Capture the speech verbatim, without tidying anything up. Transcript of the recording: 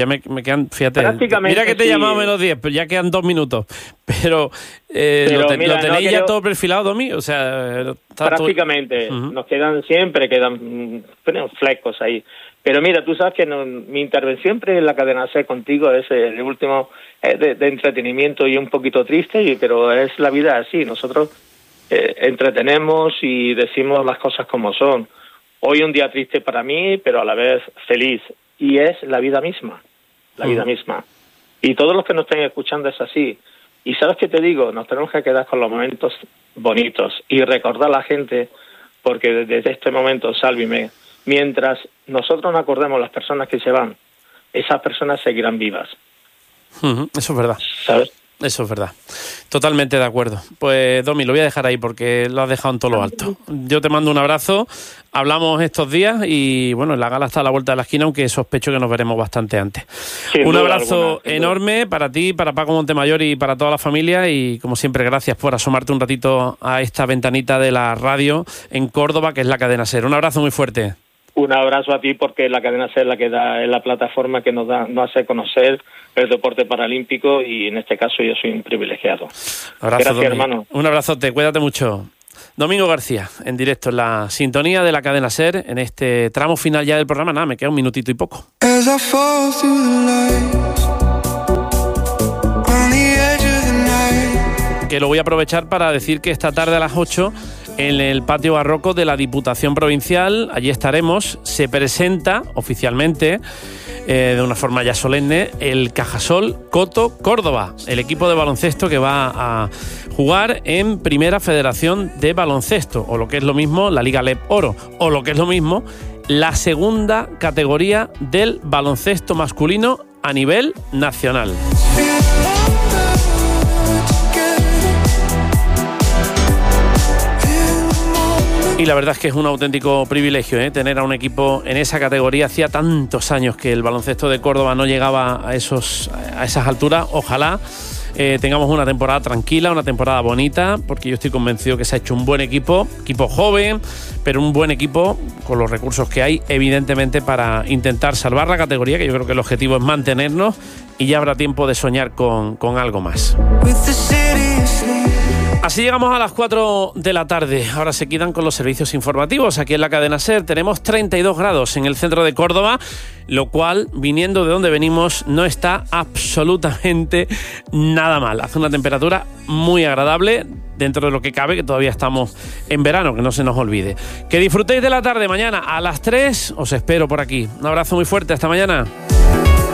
Ya me, me quedan, fíjate, Prácticamente mira que te he sí. llamado menos diez, pero ya quedan dos minutos. Pero, eh, Pero ¿lo, te, mira, ¿lo tenéis no ya quiero- todo perfilado, Domi? O sea, está Prácticamente, todo... Uh-huh. nos quedan siempre, quedan mm, flecos ahí. Pero mira, tú sabes que no, mi intervención siempre en la cadena C contigo es el último eh, de, de entretenimiento y un poquito triste, y, pero es la vida así. Nosotros eh, entretenemos y decimos las cosas como son. Hoy un día triste para mí, pero a la vez feliz. Y es la vida misma, la vida uh-huh. misma. Y todos los que nos estén escuchando es así. Y ¿sabes qué te digo? Nos tenemos que quedar con los momentos bonitos y recordar a la gente, porque desde este momento, Sálvime, mientras nosotros no acordemos las personas que se van, esas personas seguirán vivas. Uh-huh. Eso es verdad. ¿Sabes? Eso es verdad. Totalmente de acuerdo. Pues, Domi, lo voy a dejar ahí porque lo has dejado en todo lo alto. Yo te mando un abrazo, hablamos estos días y, bueno, la gala está a la vuelta de la esquina, aunque sospecho que nos veremos bastante antes. Sin un duda abrazo alguna, enorme para ti, para Paco Montemayor y para toda la familia, y, como siempre, gracias por asomarte un ratito a esta ventanita de la radio en Córdoba, que es la Cadena SER. Un abrazo muy fuerte. Un abrazo a ti, porque la cadena SER la que da, es la plataforma que nos da, nos hace conocer el deporte paralímpico, y en este caso yo soy un privilegiado. Abrazo, Gracias, Domi. hermano. Un abrazote, cuídate mucho. Domingo García, en directo en la sintonía de la cadena SER, en este tramo final ya del programa. Nada, me queda un minutito y poco. Que lo voy a aprovechar para decir que esta tarde a las ocho, en el patio barroco de la Diputación Provincial, allí estaremos, se presenta oficialmente, eh, de una forma ya solemne, el Cajasol Coto Córdoba, el equipo de baloncesto que va a jugar en Primera Federación de Baloncesto, o lo que es lo mismo, la Liga L E P Oro, o lo que es lo mismo, la segunda categoría del baloncesto masculino a nivel nacional. Y la verdad es que es un auténtico privilegio, ¿eh? Tener a un equipo en esa categoría. Hacía tantos años que el baloncesto de Córdoba no llegaba a, esos, a esas alturas. Ojalá eh, tengamos una temporada tranquila, una temporada bonita, porque yo estoy convencido que se ha hecho un buen equipo, equipo joven, pero un buen equipo con los recursos que hay, evidentemente, para intentar salvar la categoría, que yo creo que el objetivo es mantenernos, y ya habrá tiempo de soñar con, con algo más. Así llegamos a las cuatro de la tarde. Ahora se quedan con los servicios informativos. Aquí en la cadena SER tenemos treinta y dos grados en el centro de Córdoba, lo cual, viniendo de donde venimos, no está absolutamente nada mal. Hace una temperatura muy agradable dentro de lo que cabe, que todavía estamos en verano, que no se nos olvide. Que disfrutéis de la tarde. Mañana a las tres os espero por aquí. Un abrazo muy fuerte. Hasta mañana.